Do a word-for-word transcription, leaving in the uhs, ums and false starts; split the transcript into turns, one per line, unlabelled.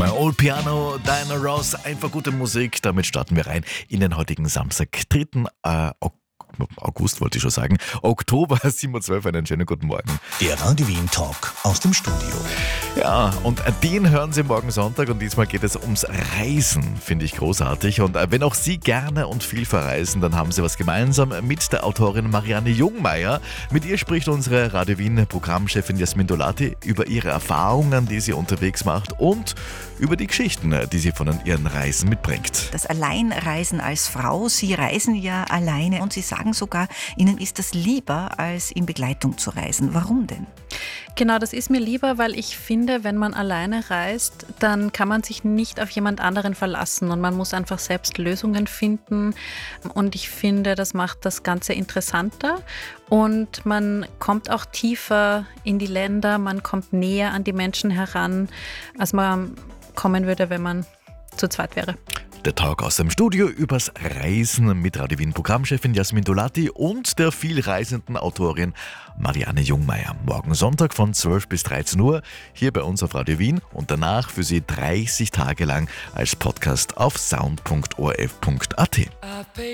My Old Piano, Diana Ross, einfach gute Musik. Damit starten wir rein in den heutigen Samstag, dritten Äh, August wollte ich schon sagen, Oktober, sieben Uhr zwölf, einen schönen guten Morgen.
Der Radio Wien Talk aus dem Studio.
Ja, und den hören Sie morgen Sonntag und diesmal geht es ums Reisen, finde ich großartig. Und wenn auch Sie gerne und viel verreisen, dann haben Sie was gemeinsam mit der Autorin Marianne Jungmeier. Mit ihr spricht unsere Radio Wien Programmchefin Jasmin Dolati über ihre Erfahrungen, die sie unterwegs macht und über die Geschichten, die sie von ihren Reisen mitbringt.
Das Alleinreisen als Frau, Sie reisen ja alleine und Sie sagen sogar, Ihnen ist das lieber, als in Begleitung zu reisen. Warum denn?
Genau, das ist mir lieber, weil ich finde, wenn man alleine reist, dann kann man sich nicht auf jemand anderen verlassen und man muss einfach selbst Lösungen finden. Und ich finde, das macht das Ganze interessanter und man kommt auch tiefer in die Länder, man kommt näher an die Menschen heran, als man kommen würde, wenn man zu zweit wäre.
Der Talk aus dem Studio übers Reisen mit Radio Wien Programmchefin Jasmin Dolati und der vielreisenden Autorin Marianne Jungmeier. Morgen Sonntag von zwölf bis dreizehn Uhr hier bei uns auf Radio Wien und danach für Sie dreißig Tage lang als Podcast auf sound punkt o r f punkt a t.